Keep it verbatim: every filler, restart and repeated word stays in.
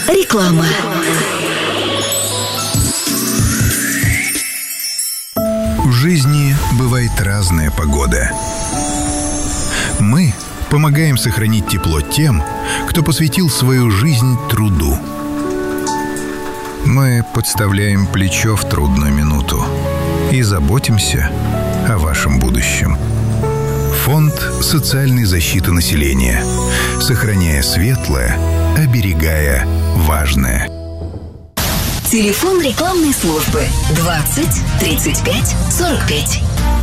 Реклама. В жизни бывает разная погода. Мы помогаем сохранить тепло тем, кто посвятил свою жизнь труду. Мы подставляем плечо в трудную минуту и заботимся о вашем будущем. Фонд социальной защиты населения. Сохраняя светлое, оберегая важное. Телефон рекламной службы двадцать тридцать пять сорок пять.